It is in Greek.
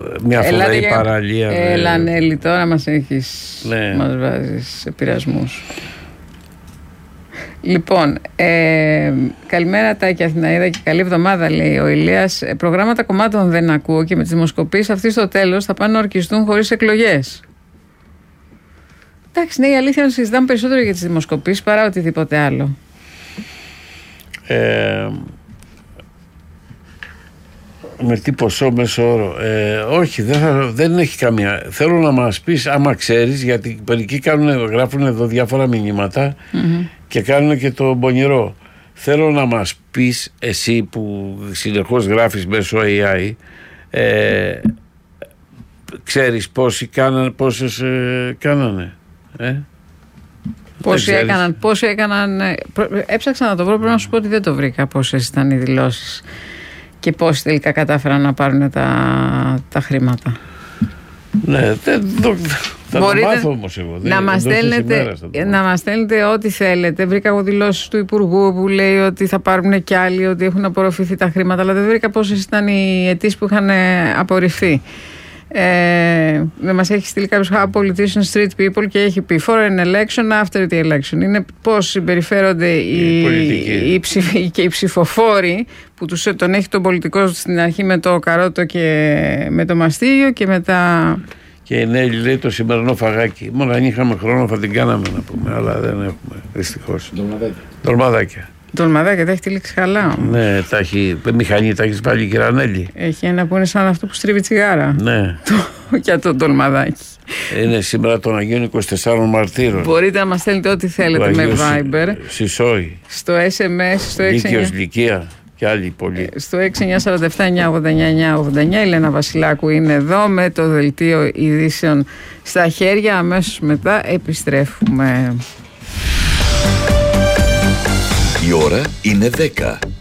μια φορά η παραλία. Έλα Νέλη, τώρα μας Ναι. μας βάζεις σε πειρασμούς. Λοιπόν, καλημέρα Τάκη Αθηναίδα και καλή εβδομάδα, λέει ο Ηλίας. Προγράμματα κομμάτων δεν ακούω και με τις δημοσκοπήσεις αυτοί στο τέλος θα πάνε να ορκιστούν χωρίς εκλογές. Εντάξει, ναι, η αλήθεια είναι ότι συζητάμε περισσότερο για τις δημοσκοπήσεις παρά οτιδήποτε άλλο. Με τι ποσό μέσο όρο? Όχι, δεν έχει καμία. Θέλω να μας πεις, άμα ξέρεις, γιατί μερικοί γράφουν εδώ διάφορα μηνύματα και κάνουν και το πονηρό. Θέλω να μας πεις, εσύ που συνεχώς γράφεις μέσω AI, ξέρεις πόσες κάνανε? Πόσοι έκαναν. Έψαξα να το βρω, πρέπει να σου πω ότι δεν το βρήκα πόσες ήταν οι δηλώσεις και πόσοι τελικά κατάφεραν να πάρουν τα χρήματα. Ναι, θα το μάθω όμως εγώ. Να μας στέλνετε ό,τι θέλετε. Βρήκα εγώ δηλώσεις του Υπουργού που λέει ότι θα πάρουν κι άλλοι, ότι έχουν απορροφηθεί τα χρήματα, αλλά δεν βρήκα πόσες ήταν οι αιτήσεις που είχαν απορριφθεί. Δεν μας έχει στείλει κάποιος how politicians treat people και έχει πει for an election, after the election. Είναι πώς συμπεριφέρονται οι ψηφοφόροι που τον έχει τον πολιτικό στην αρχή με το καρότο και με το μαστίγιο και μετά. Και η Νέλη λέει το σημερινό φαγάκι. Μόνο αν είχαμε χρόνο θα την κάναμε να πούμε, αλλά δεν έχουμε δυστυχώς. Ντολμαδάκια. Ντολμαδάκια, τα έχει τυλίξει καλά. Ναι, μηχανή τα έχει βάλει η κυρία Νέλη. Έχει ένα που είναι σαν αυτό που στρίβει τσιγάρα. Ναι. Για το ντολμαδάκι. Είναι σήμερα των Αγίων 24 Μαρτύρων. Μπορείτε να μας στέλνετε ό,τι θέλετε με Viber. Σισόη. Στο SMS, στο 6. Λύκειος, Λυκεία και άλλοι πολλοί. Στο 6947-989-989 η Λένα Βασιλάκου είναι εδώ με το δελτίο ειδήσεων στα χέρια. Αμέσως μετά επιστρέφουμε. Η ώρα είναι 10.